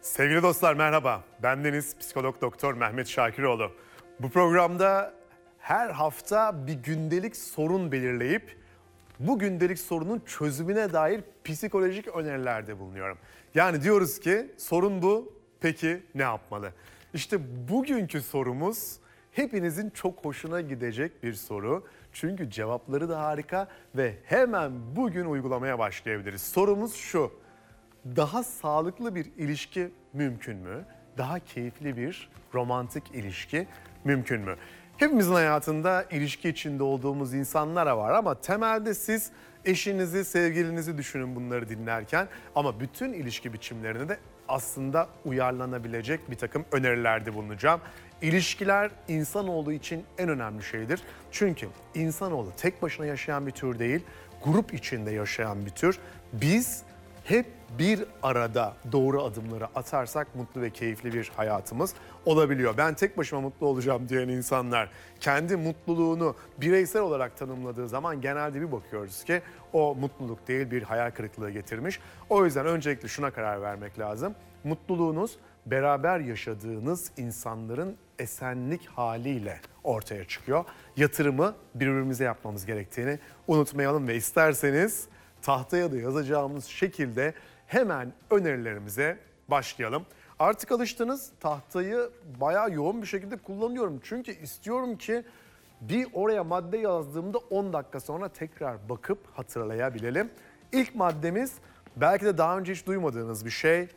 Sevgili dostlar merhaba. Bendeniz psikolog doktor Mehmet Şakiroğlu. Bu programda her hafta bir gündelik sorun belirleyip bu gündelik sorunun çözümüne dair psikolojik önerilerde bulunuyorum. Yani diyoruz ki sorun bu, peki ne yapmalı? İşte bugünkü sorumuz hepinizin çok hoşuna gidecek bir soru. Çünkü cevapları da harika ve hemen bugün uygulamaya başlayabiliriz. Sorumuz şu: daha sağlıklı bir ilişki mümkün mü? Daha keyifli bir romantik ilişki mümkün mü? Hepimizin hayatında ilişki içinde olduğumuz insanlar var ama temelde siz eşinizi, sevgilinizi düşünün bunları dinlerken, ama bütün ilişki biçimlerine de aslında uyarlanabilecek bir takım önerilerde bulunacağım. İlişkiler insanoğlu için en önemli şeydir. Çünkü insanoğlu tek başına yaşayan bir tür değil, grup içinde yaşayan bir tür. Biz hep bir arada doğru adımları atarsak mutlu ve keyifli bir hayatımız olabiliyor. Ben tek başıma mutlu olacağım diyen insanlar kendi mutluluğunu bireysel olarak tanımladığı zaman genelde bir bakıyoruz ki o mutluluk değil, bir hayal kırıklığı getirmiş. O yüzden öncelikle şuna karar vermek lazım: mutluluğunuz beraber yaşadığınız insanların esenlik haliyle ortaya çıkıyor. Yatırımı birbirimize yapmamız gerektiğini unutmayalım ve isterseniz tahtaya da yazacağımız şekilde hemen önerilerimize başlayalım. Artık alıştınız, tahtayı bayağı yoğun bir şekilde kullanıyorum. Çünkü istiyorum ki bir oraya madde yazdığımda 10 dakika sonra tekrar bakıp hatırlayabilelim. İlk maddemiz belki de daha önce hiç duymadığınız bir şey: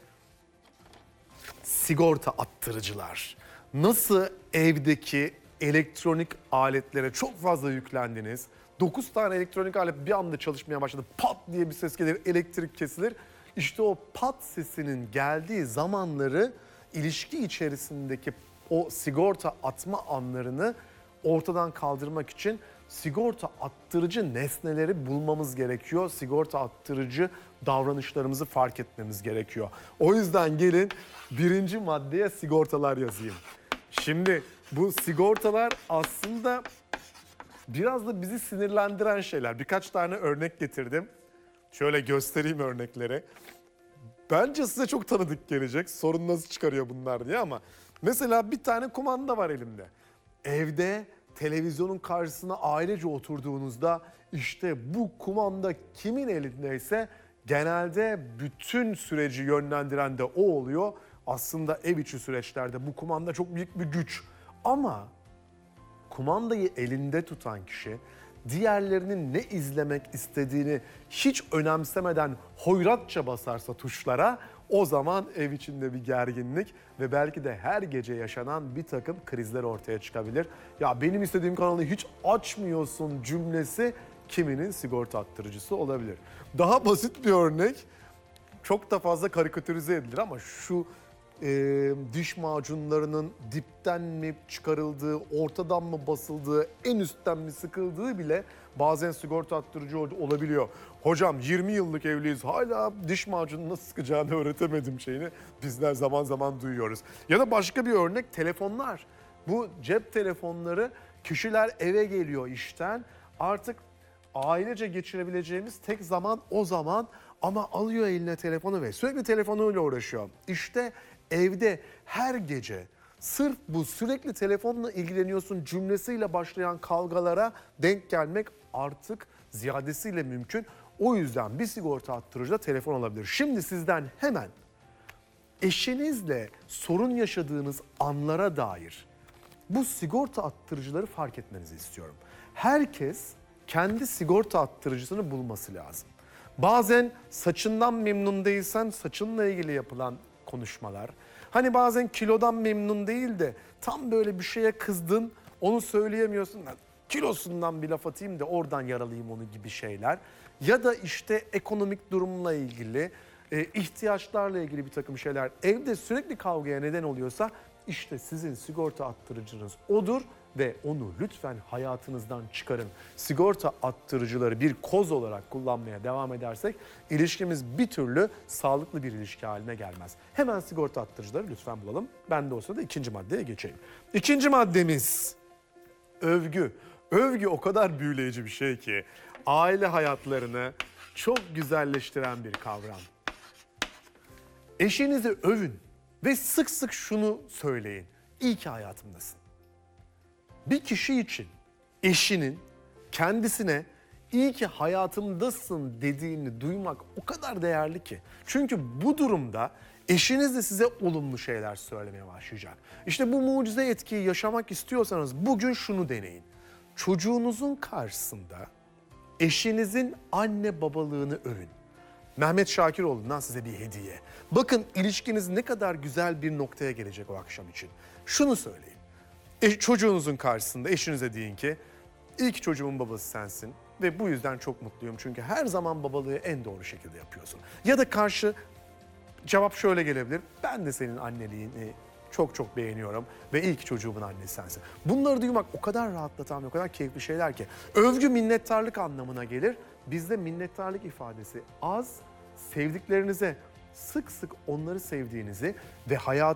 sigorta attırıcılar. Nasıl evdeki elektronik aletlere çok fazla yüklendiniz? 9 tane elektronik alet bir anda çalışmaya başladı. Pat diye bir ses gelir, elektrik kesilir. İşte o pat sesinin geldiği zamanları, ilişki içerisindeki o sigorta atma anlarını ortadan kaldırmak için sigorta attırıcı nesneleri bulmamız gerekiyor. Sigorta attırıcı davranışlarımızı fark etmemiz gerekiyor. O yüzden gelin birinci maddeye sigortalar yazayım. Şimdi bu sigortalar aslında biraz da bizi sinirlendiren şeyler. Birkaç tane örnek getirdim. Şöyle göstereyim örnekleri. Bence size çok tanıdık gelecek. Sorun nasıl çıkarıyor bunlar diye, ama mesela bir tane kumanda var elimde. Evde televizyonun karşısına ailece oturduğunuzda işte bu kumanda kimin elindeyse genelde bütün süreci yönlendiren de o oluyor. Aslında ev içi süreçlerde bu kumanda çok büyük bir güç. Ama kumandayı elinde tutan kişi diğerlerinin ne izlemek istediğini hiç önemsemeden hoyratça basarsa tuşlara, o zaman ev içinde bir gerginlik ve belki de her gece yaşanan bir takım krizler ortaya çıkabilir. Ya benim istediğim kanalı hiç açmıyorsun cümlesi kiminin sigorta attırıcısı olabilir. Daha basit bir örnek, çok da fazla karikatürize edilir ama şu diş macunlarının dipten mi çıkarıldığı, ortadan mı basıldığı, en üstten mi sıkıldığı bile bazen sigorta attırıcı olabiliyor. Hocam 20 yıllık evliyiz, hala diş macunu nasıl sıkacağını öğretemedim şeyini bizler zaman zaman duyuyoruz. Ya da başka bir örnek, telefonlar. Bu cep telefonları, kişiler eve geliyor işten, artık ailece geçirebileceğimiz tek zaman o zaman, ama alıyor eline telefonu ve sürekli telefonuyla uğraşıyor. İşte evde her gece sırf bu sürekli telefonla ilgileniyorsun cümlesiyle başlayan kavgalara denk gelmek artık ziyadesiyle mümkün. O yüzden bir sigorta attırıcı da telefon olabilir. Şimdi sizden hemen eşinizle sorun yaşadığınız anlara dair bu sigorta attırıcıları fark etmenizi istiyorum. Herkes kendi sigorta attırıcısını bulması lazım. Bazen saçından memnun değilsen saçınla ilgili yapılan konuşmalar. Hani bazen kilodan memnun değil de tam böyle bir şeye kızdın, onu söyleyemiyorsun. Kilosundan bir laf atayım da oradan yaralayayım onu gibi şeyler. Ya da işte ekonomik durumla ilgili, ihtiyaçlarla ilgili bir takım şeyler. Evde sürekli kavgaya neden oluyorsa işte sizin sigorta attırıcınız odur ve onu lütfen hayatınızdan çıkarın. Sigorta attırıcıları bir koz olarak kullanmaya devam edersek ilişkimiz bir türlü sağlıklı bir ilişki haline gelmez. Hemen sigorta attırıcıları lütfen bulalım. Ben de o sırada ikinci maddeye geçeyim. İkinci maddemiz övgü. Övgü o kadar büyüleyici bir şey ki aile hayatlarını çok güzelleştiren bir kavram. Eşinizi övün. Ve sık sık şunu söyleyin. İyi ki hayatımdasın. Bir kişi için eşinin kendisine iyi ki hayatımdasın dediğini duymak o kadar değerli ki. Çünkü bu durumda eşiniz de size olumlu şeyler söylemeye başlayacak. İşte bu mucize etkiyi yaşamak istiyorsanız bugün şunu deneyin. Çocuğunuzun karşısında eşinizin anne babalığını övün. Mehmet Şakiroğlu'ndan size bir hediye. Bakın ilişkiniz ne kadar güzel bir noktaya gelecek o akşam için. Şunu söyleyin. Çocuğunuzun karşısında eşinize deyin ki, iyi ki çocuğumun babası sensin ve bu yüzden çok mutluyum. Çünkü her zaman babalığı en doğru şekilde yapıyorsun. Ya da karşı cevap şöyle gelebilir. Ben de senin anneliğini çok çok beğeniyorum ve iyi ki çocuğumun annesi sensin. Bunları duymak o kadar rahatlatan ve o kadar keyifli şeyler ki. Övgü minnettarlık anlamına gelir. Bizde minnettarlık ifadesi az, sevdiklerinize sık sık onları sevdiğinizi ve hayatı